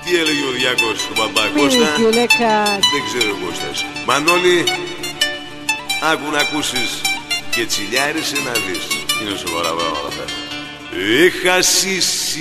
Τι έλεγε ο Διάκος του Μπαμπά Κώστα? Δεν ξέρω Κώστας. Μανώλη, άκου να ακούσεις και τσιλιάρισε να δεις. Είναι σοβαρά πράγματα αυτά. Είχα